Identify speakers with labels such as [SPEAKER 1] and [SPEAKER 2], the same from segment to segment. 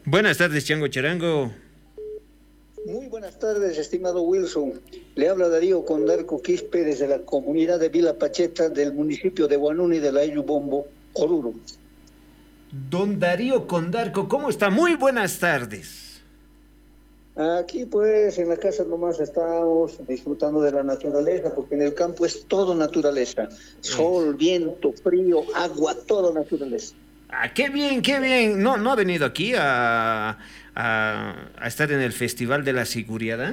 [SPEAKER 1] Buenas tardes, Chango Charango.
[SPEAKER 2] Muy buenas tardes, estimado Wilson. Le habla Darío Condarco Quispe desde la comunidad de Vila Pacheta del municipio de Huanuni de la Ayubombo, Oruro.
[SPEAKER 1] Don Darío Condarco, ¿cómo está? Muy buenas tardes.
[SPEAKER 2] Aquí pues en la casa nomás estamos disfrutando de la naturaleza, porque en el campo es todo naturaleza. Sol, viento, frío, agua, todo naturaleza.
[SPEAKER 1] Ah, qué bien, qué bien. ¿No ha venido aquí a estar en el Festival de la Seguridad?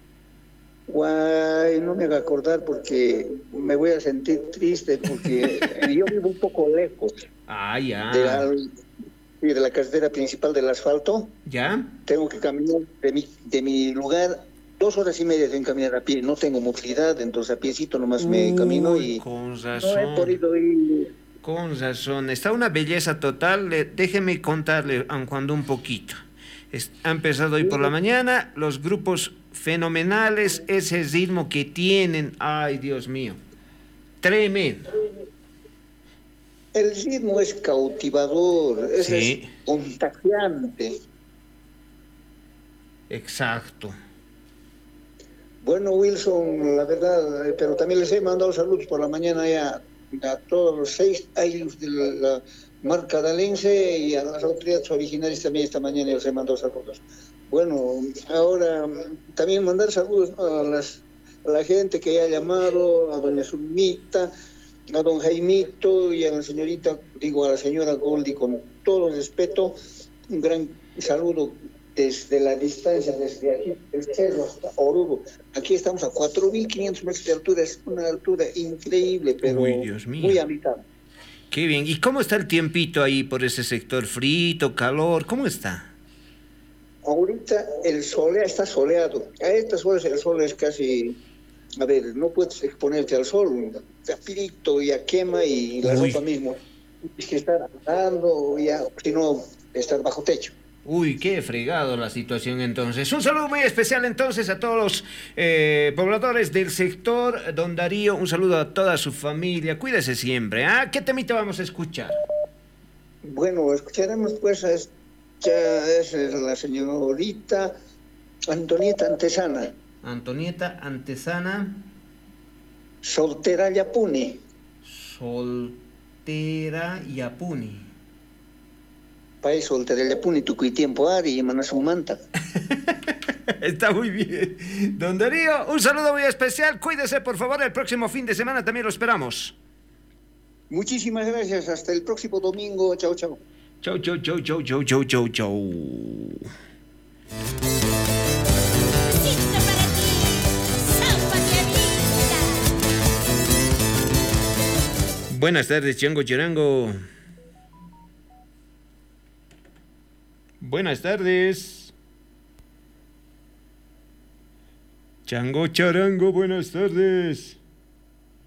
[SPEAKER 2] Guay, no me haga acordar porque me voy a sentir triste porque yo vivo un poco lejos
[SPEAKER 1] Ah,
[SPEAKER 2] de
[SPEAKER 1] ya.
[SPEAKER 2] la, de la carretera principal del asfalto.
[SPEAKER 1] ¿Ya?
[SPEAKER 2] Tengo que caminar de mi lugar 2 horas y media en caminar a pie. No tengo movilidad, entonces a piecito nomás me camino
[SPEAKER 1] Uy,
[SPEAKER 2] y
[SPEAKER 1] con
[SPEAKER 2] no he
[SPEAKER 1] razón.
[SPEAKER 2] podido ir.
[SPEAKER 1] Con razón. Está una belleza total. Déjeme contarle, aun cuando un poquito. Ha empezado hoy por la mañana, los grupos fenomenales, ese ritmo que tienen. Ay, Dios mío. Tremendo.
[SPEAKER 2] El ritmo es cautivador, es
[SPEAKER 1] Sí,
[SPEAKER 2] contagiante.
[SPEAKER 1] exacto.
[SPEAKER 2] Bueno, Wilson, la verdad, pero también les he mandado saludos por la mañana ya a todos los 6 años de la marca dalense y a las autoridades originarias también esta mañana les he mandado saludos. Bueno, ahora también mandar saludos a la gente que ha llamado, a doña Zulmita, a don Jaimito y a la señorita, digo a la señora Goldi, con todo el respeto, un gran saludo desde la distancia, desde aquí, el cerro hasta Oruro. Aquí estamos a 4.500 metros de altura, es una altura increíble,
[SPEAKER 1] Uy,
[SPEAKER 2] pero
[SPEAKER 1] Dios mío.
[SPEAKER 2] muy habitable.
[SPEAKER 1] Qué bien. ¿Y cómo está el tiempito ahí por ese sector? ¿Frito, calor? ¿Cómo está?
[SPEAKER 2] Ahorita está soleado. A estas horas el sol es casi, a ver, no puedes exponerte al sol, rapidito ya quema y la ropa
[SPEAKER 1] Uy,
[SPEAKER 2] mismo. Tienes que estar andando, ya, si no, estar bajo techo.
[SPEAKER 1] uy, qué fregado la situación entonces. Un saludo muy especial entonces a todos los pobladores del sector. Don Darío, un saludo a toda su familia. Cuídese siempre. ¿Ah? ¿Qué temita vamos a escuchar?
[SPEAKER 2] Bueno, escucharemos pues es la señorita Antonieta Antesana,
[SPEAKER 1] Antonieta Antesana,
[SPEAKER 2] soltera Yapuni.
[SPEAKER 1] soltera y Apuni.
[SPEAKER 2] País soltera Yapuni, tu tiempo ari, manasumanta.
[SPEAKER 1] Está muy bien. Don Darío, un saludo muy especial. Cuídese, por favor. El próximo fin de semana también lo esperamos.
[SPEAKER 2] Muchísimas gracias, hasta el próximo domingo, chao, chao.
[SPEAKER 1] Chau, chau, chau, chau, chau, chau, chau, chau.
[SPEAKER 3] Besito para ti, sálvame vida.
[SPEAKER 1] Buenas tardes, Chango Charango. Buenas tardes. Chango Charango, buenas tardes.